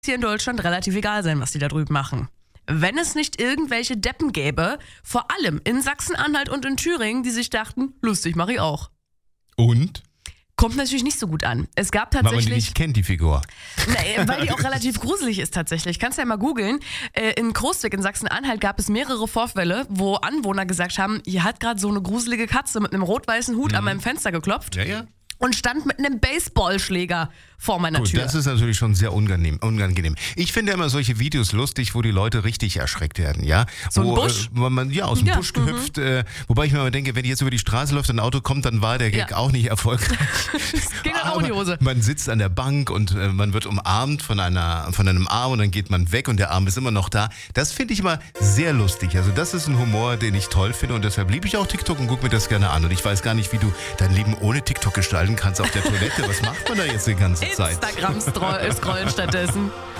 hier in Deutschland relativ egal sein, was die da drüben machen. Wenn es nicht irgendwelche Deppen gäbe, vor allem in Sachsen-Anhalt und in Thüringen, die sich dachten, lustig, mache ich auch. Und? Kommt natürlich nicht so gut an. Es gab Weil man die tatsächlich... nicht kennt, die Figur. Nee, weil die auch relativ gruselig ist tatsächlich. Kannst ja mal googeln. In Großwig in Sachsen-Anhalt gab es mehrere Vorfälle, wo Anwohner gesagt haben, hier hat gerade so eine gruselige Katze mit einem rot-weißen Hut an meinem Fenster geklopft. Ja. Und stand mit einem Baseballschläger vor meiner Gut, Tür. das ist natürlich schon sehr unangenehm. Ich finde immer solche Videos lustig, wo die Leute richtig erschreckt werden, ja? So ein Busch? Wo man aus dem Busch gehüpft, wobei ich mir immer denke, wenn ich jetzt über die Straße läuft und ein Auto kommt, dann war der Gag auch nicht erfolgreich. Das ging dann auch in die Hose. Man sitzt an der Bank und man wird umarmt von einem Arm und dann geht man weg und der Arm ist immer noch da. Das finde ich immer sehr lustig. Also das ist ein Humor, den ich toll finde und deshalb liebe ich auch TikTok und gucke mir das gerne an. Und ich weiß gar nicht, wie du dein Leben ohne TikTok gestalten kannst auf der Toilette. Was macht man da jetzt die ganze Zeit? Instagram scrollen stattdessen.